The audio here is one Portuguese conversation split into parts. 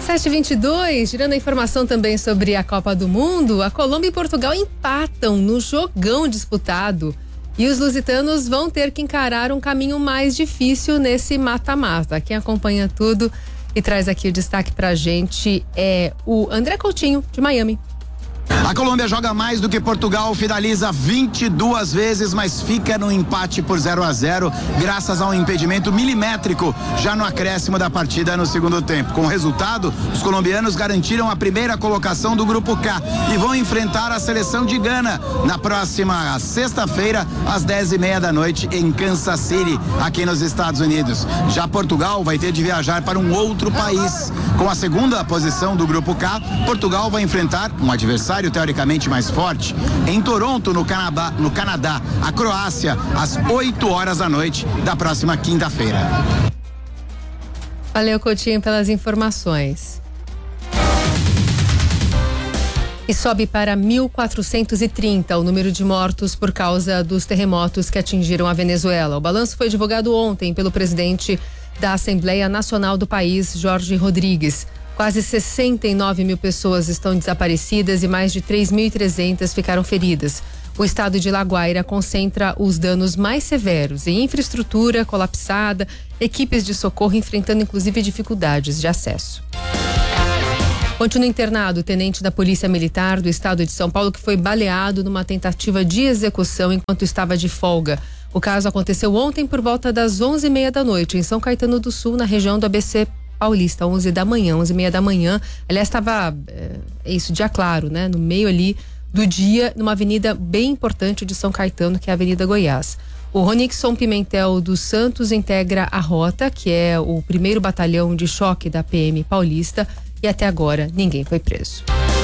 7h22, girando a informação também sobre a Copa do Mundo, a Colômbia e Portugal empatam no jogão disputado e os lusitanos vão ter que encarar um caminho mais difícil nesse mata-mata. Quem acompanha tudo e traz aqui o destaque pra gente é o André Coutinho, de Miami. A Colômbia joga mais do que Portugal, finaliza 22 vezes, mas fica no empate por 0-0, graças a um impedimento milimétrico já no acréscimo da partida no segundo tempo. Com o resultado, os colombianos garantiram a primeira colocação do grupo K e vão enfrentar a seleção de Gana na próxima sexta-feira, às 10h30 da noite, em Kansas City, aqui nos Estados Unidos. Já Portugal vai ter de viajar para um outro país. Com a segunda posição do grupo K, Portugal vai enfrentar um adversário teoricamente mais forte em Toronto, no Canadá, a Croácia, às 8h da noite da próxima quinta-feira. Valeu, Coutinho, pelas informações. E sobe para 1.430 o número de mortos por causa dos terremotos que atingiram a Venezuela. O balanço foi divulgado ontem pelo presidente da Assembleia Nacional do país, Jorge Rodrigues. Quase 69 mil pessoas estão desaparecidas e mais de 3.300 ficaram feridas. O estado de La Guaira concentra os danos mais severos em infraestrutura colapsada, equipes de socorro enfrentando inclusive dificuldades de acesso. Continua internado o tenente da Polícia Militar do estado de São Paulo que foi baleado numa tentativa de execução enquanto estava de folga. O caso aconteceu ontem por volta das 11h30 da noite em São Caetano do Sul, na região do ABC Paulista, 11h30 da manhã. Aliás, estava, dia claro, né? No meio ali do dia, numa avenida bem importante de São Caetano, que é a Avenida Goiás. O Ronixon Pimentel dos Santos integra a Rota, que é o primeiro batalhão de choque da PM Paulista, e até agora ninguém foi preso.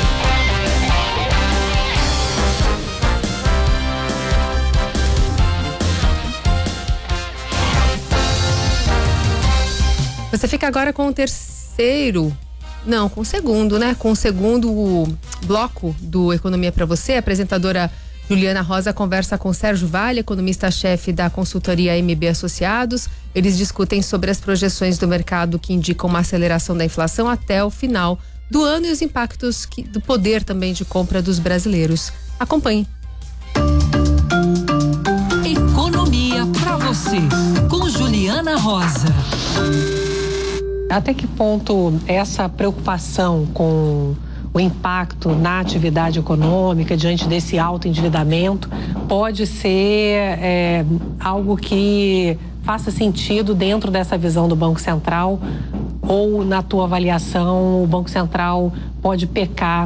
Você fica agora com o segundo, né? Com o segundo bloco do Economia para Você. A apresentadora Juliana Rosa conversa com Sérgio Vale, economista-chefe da consultoria MB Associados. Eles discutem sobre as projeções do mercado que indicam uma aceleração da inflação até o final do ano e os impactos do poder também de compra dos brasileiros. Acompanhe. Economia para Você, com Juliana Rosa. Até que ponto essa preocupação com o impacto na atividade econômica diante desse alto endividamento pode ser algo que faça sentido dentro dessa visão do Banco Central, ou na tua avaliação o Banco Central pode pecar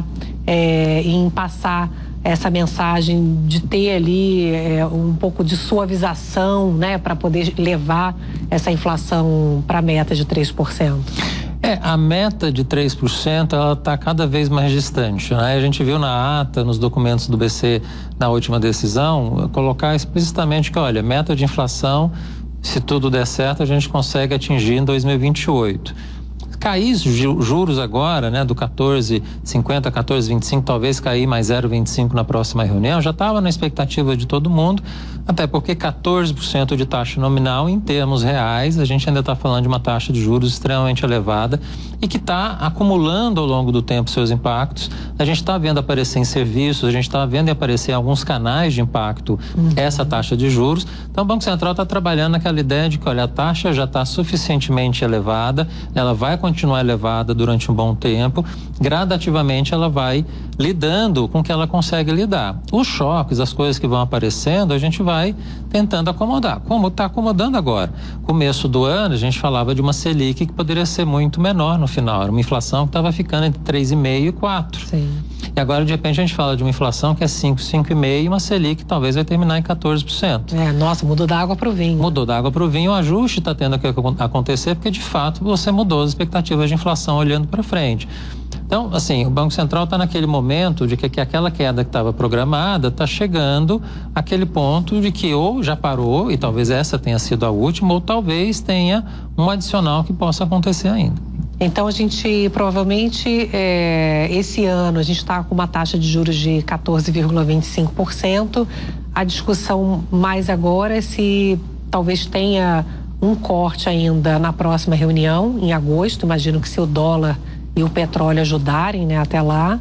em passar essa mensagem de ter ali um pouco de suavização, né, para poder levar essa inflação para a meta de 3%? A meta de 3%, ela está cada vez mais distante, né? A gente viu na ata, nos documentos do BC, na última decisão, colocar explicitamente que, olha, meta de inflação, se tudo der certo, a gente consegue atingir em 2028. Cair juros agora, né, do 14,50 a 14,25, talvez cair mais 0,25 na próxima reunião, já estava na expectativa de todo mundo, até porque 14% de taxa nominal em termos reais, a gente ainda está falando de uma taxa de juros extremamente elevada e que está acumulando ao longo do tempo seus impactos. A gente está vendo aparecer em serviços, a gente está vendo aparecer em alguns canais de impacto essa taxa de juros. Então o Banco Central está trabalhando naquela ideia de que, olha, a taxa já está suficientemente elevada, ela vai continuar elevada durante um bom tempo, gradativamente ela vai lidando com o que ela consegue lidar. Os choques, as coisas que vão aparecendo, a gente vai tentando acomodar, como está acomodando agora. Começo do ano, a gente falava de uma Selic que poderia ser muito menor no final, era uma inflação que estava ficando entre 3,5% e 4%. Sim. E agora, de repente, a gente fala de uma inflação que é 5, 5,5% e uma Selic que talvez vai terminar em 14%. Mudou da água para o vinho. Mudou da água para o vinho, o ajuste está tendo que acontecer porque, de fato, você mudou as expectativas de inflação olhando para frente. Então, assim, o Banco Central está naquele momento de que aquela queda que estava programada está chegando àquele ponto de que ou já parou, e talvez essa tenha sido a última, ou talvez tenha um adicional que possa acontecer ainda. Então, a gente provavelmente, esse ano, a gente está com uma taxa de juros de 14,25%. A discussão mais agora é se talvez tenha um corte ainda na próxima reunião, em agosto. Imagino que se o dólar e o petróleo ajudarem, né, até lá.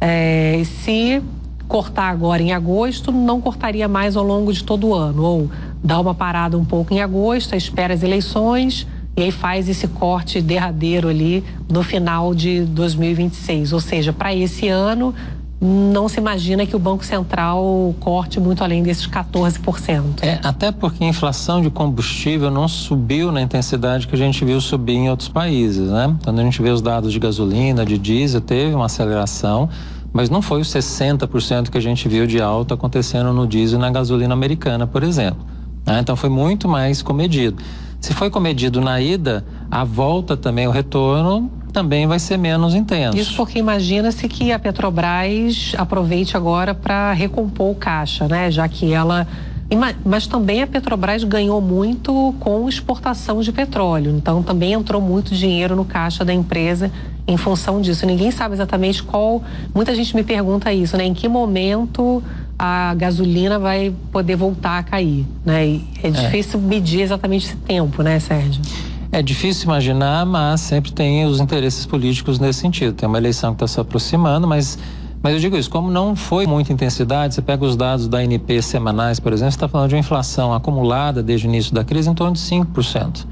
Se cortar agora em agosto, não cortaria mais ao longo de todo o ano, ou dá uma parada um pouco em agosto, espera as eleições e aí faz esse corte derradeiro ali no final de 2026. Ou seja, para esse ano, não se imagina que o Banco Central corte muito além desses 14%. Até porque a inflação de combustível não subiu na intensidade que a gente viu subir em outros países, né? Quando a gente vê os dados de gasolina, de diesel, teve uma aceleração, mas não foi os 60% que a gente viu de alta acontecendo no diesel e na gasolina americana, por exemplo. Então foi muito mais comedido. Se foi comedido na ida, a volta também, o retorno também vai ser menos intenso. Isso porque imagina-se que a Petrobras aproveite agora para recompor o caixa, né? Já que ela... Mas também a Petrobras ganhou muito com exportação de petróleo. Então também entrou muito dinheiro no caixa da empresa em função disso. Ninguém sabe exatamente qual... Muita gente me pergunta isso, né? Em que momento a gasolina vai poder voltar a cair, né? E é difícil medir exatamente esse tempo, né, Sérgio? É difícil imaginar, mas sempre tem os interesses políticos nesse sentido. Tem uma eleição que está se aproximando, mas eu digo isso, como não foi muita intensidade, você pega os dados da ANP semanais, por exemplo, você está falando de uma inflação acumulada desde o início da crise em torno de 5%.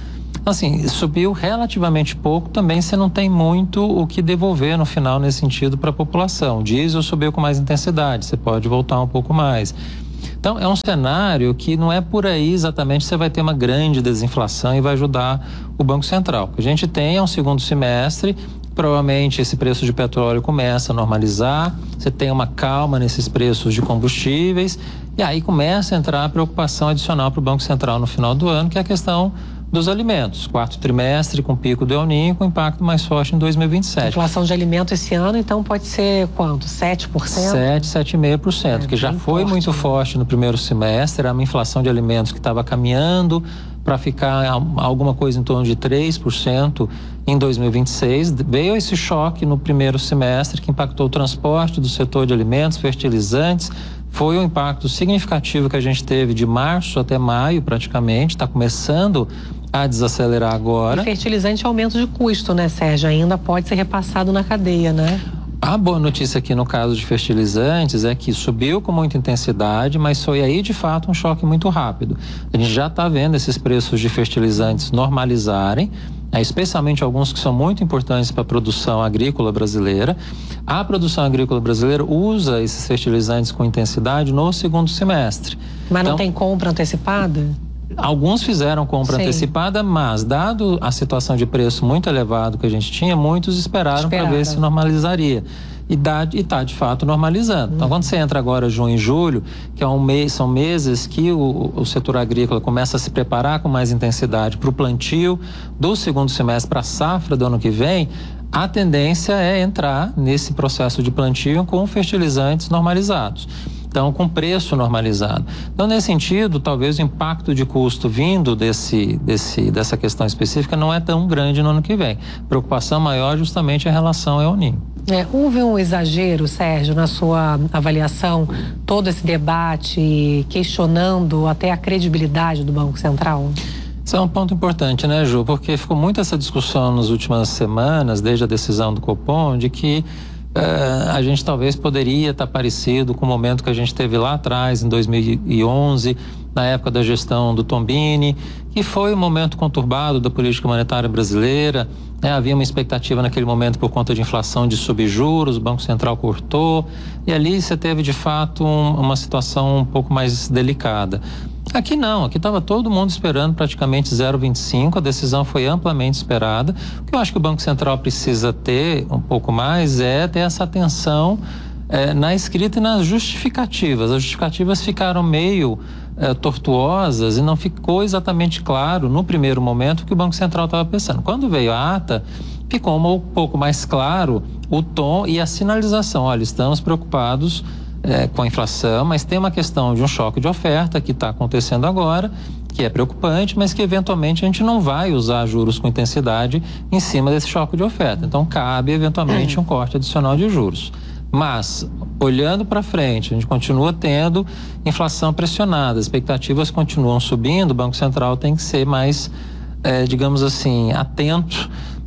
Assim, subiu relativamente pouco, também você não tem muito o que devolver no final nesse sentido para a população. O diesel subiu com mais intensidade, você pode voltar um pouco mais. Então, é um cenário que não é por aí exatamente você vai ter uma grande desinflação e vai ajudar o Banco Central. O que a gente tem é um segundo semestre, provavelmente esse preço de petróleo começa a normalizar, você tem uma calma nesses preços de combustíveis e aí começa a entrar a preocupação adicional para o Banco Central no final do ano, que é a questão dos alimentos. Quarto trimestre com pico do El Niño, com impacto mais forte em 2027. A inflação de alimentos esse ano, então, pode ser quanto? 7%? 7,5%, que já foi forte, muito forte no primeiro semestre. Era uma inflação de alimentos que estava caminhando para ficar alguma coisa em torno de 3% em 2026. Veio esse choque no primeiro semestre que impactou o transporte do setor de alimentos, fertilizantes. Foi um impacto significativo que a gente teve de março até maio, praticamente. Está começando a desacelerar agora. E fertilizante é aumento de custo, né, Sérgio? Ainda pode ser repassado na cadeia, né? A boa notícia aqui no caso de fertilizantes é que subiu com muita intensidade, mas foi aí de fato um choque muito rápido. A gente já está vendo esses preços de fertilizantes normalizarem, especialmente alguns que são muito importantes para a produção agrícola brasileira. A produção agrícola brasileira usa esses fertilizantes com intensidade no segundo semestre. Mas então, não tem compra antecipada? Alguns fizeram compra antecipada, mas dado a situação de preço muito elevado que a gente tinha, muitos esperaram para ver se normalizaria. E está de fato normalizando. Então, quando você entra agora junho e julho, que é são meses que o setor agrícola começa a se preparar com mais intensidade para o plantio do segundo semestre, para a safra do ano que vem, a tendência é entrar nesse processo de plantio com fertilizantes normalizados. Então, com preço normalizado. Então, nesse sentido, talvez o impacto de custo vindo dessa questão específica não é tão grande no ano que vem. Preocupação maior justamente é a relação El Niño. Houve um exagero, Sérgio, na sua avaliação, todo esse debate questionando até a credibilidade do Banco Central? Isso é um ponto importante, né, Ju? Porque ficou muito essa discussão nas últimas semanas, desde a decisão do Copom, de que a gente talvez poderia estar parecido com o momento que a gente teve lá atrás, em 2011, na época da gestão do Tombini, que foi um momento conturbado da política monetária brasileira. Havia uma expectativa naquele momento por conta de inflação de subjuros, o Banco Central cortou, e ali você teve de fato uma situação um pouco mais delicada. Aqui não, aqui estava todo mundo esperando praticamente 0,25, a decisão foi amplamente esperada. O que eu acho que o Banco Central precisa ter um pouco mais é ter essa atenção na escrita e nas justificativas. As justificativas ficaram meio tortuosas e não ficou exatamente claro no primeiro momento o que o Banco Central estava pensando. Quando veio a ata, ficou um pouco mais claro o tom e a sinalização. Olha, estamos preocupados com a inflação, mas tem uma questão de um choque de oferta que está acontecendo agora, que é preocupante, mas que eventualmente a gente não vai usar juros com intensidade em cima desse choque de oferta. Então cabe eventualmente um corte adicional de juros. Mas, olhando para frente, a gente continua tendo inflação pressionada, as expectativas continuam subindo, o Banco Central tem que ser mais, digamos assim, atento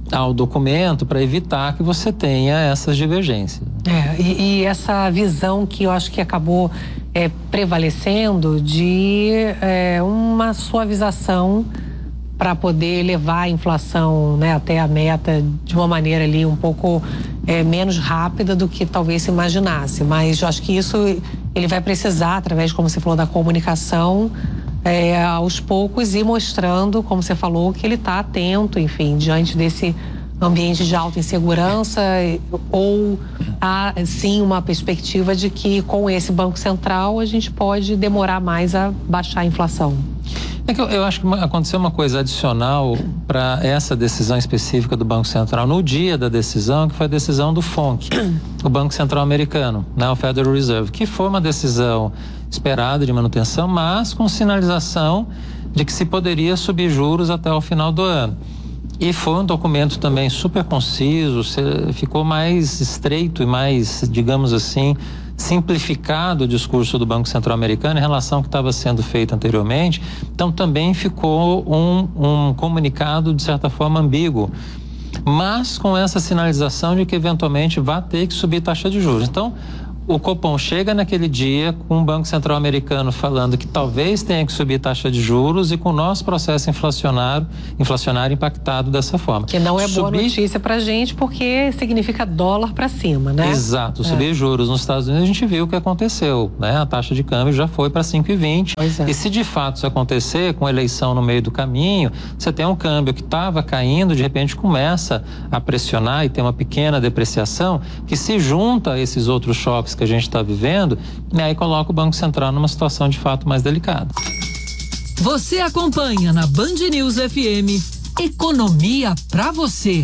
ao documento para evitar que você tenha essas divergências. E essa visão que eu acho que acabou prevalecendo de uma suavização para poder levar a inflação, né, até a meta de uma maneira ali um pouco menos rápida do que talvez se imaginasse. Mas eu acho que isso ele vai precisar, através, como você falou, da comunicação, aos poucos ir mostrando, como você falou, que ele está atento, enfim, diante desse ambiente de alta insegurança, ou há sim uma perspectiva de que com esse Banco Central a gente pode demorar mais a baixar a inflação. Eu acho que aconteceu uma coisa adicional para essa decisão específica do Banco Central no dia da decisão, que foi a decisão do FONC, o Banco Central Americano, né, o Federal Reserve, que foi uma decisão esperada de manutenção, mas com sinalização de que se poderia subir juros até o final do ano. E foi um documento também super conciso, ficou mais estreito e mais, digamos assim, simplificado o discurso do Banco Central Americano em relação ao que estava sendo feito anteriormente. Então também ficou um comunicado de certa forma ambíguo, mas com essa sinalização de que eventualmente vai ter que subir taxa de juros. Então o Copom chega naquele dia com o Banco Central Americano falando que talvez tenha que subir taxa de juros e com o nosso processo inflacionário impactado dessa forma. Que não é boa notícia pra gente, porque significa dólar para cima, né? Exato. Subir juros nos Estados Unidos, a gente viu o que aconteceu, né? A taxa de câmbio já foi para 5,20. E se de fato isso acontecer, com a eleição no meio do caminho, você tem um câmbio que estava caindo, de repente começa a pressionar e tem uma pequena depreciação que se junta a esses outros choques que a gente está vivendo, e aí coloca o Banco Central numa situação de fato mais delicada. Você acompanha na Band News FM Economia pra você.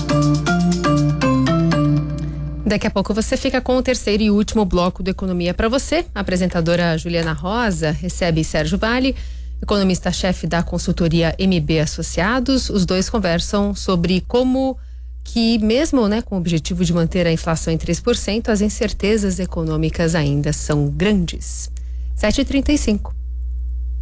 Daqui a pouco você fica com o terceiro e último bloco do Economia pra você. A apresentadora Juliana Rosa recebe Sérgio Vale, economista-chefe da consultoria MB Associados. Os dois conversam sobre como que mesmo, né, com o objetivo de manter a inflação em 3%, as incertezas econômicas ainda são grandes. 7h35.